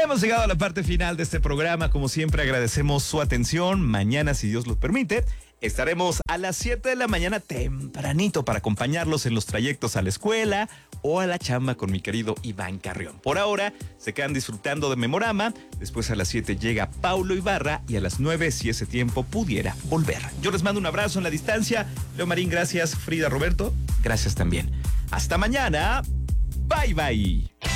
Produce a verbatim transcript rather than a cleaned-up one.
Hemos llegado a la parte final de este programa. Como siempre, agradecemos su atención. Mañana, si Dios lo permite, estaremos a las siete de la mañana tempranito para acompañarlos en los trayectos a la escuela o a la chamba con mi querido Iván Carrión. Por ahora, se quedan disfrutando de Memorama. Después a las siete llega Paulo Ibarra y a las nueve, si ese tiempo pudiera volver. Yo les mando un abrazo en la distancia. Leo Marín, gracias. Frida, Roberto, gracias también. Hasta mañana. Bye, bye.